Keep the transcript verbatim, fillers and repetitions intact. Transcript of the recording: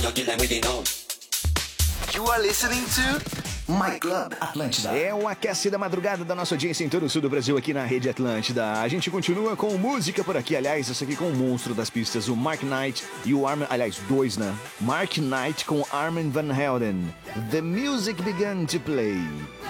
You are listening to My Club Atlântida. É o Aquece da Madrugada da nossa audiência em todo o sul do Brasil aqui na Rede Atlântida. A gente continua com música por aqui. Aliás, essa aqui com o monstro das pistas, o Mark Knight e o Armin... Aliás, dois, né? Mark Knight com Armin Van Helden. The Music Began to Play.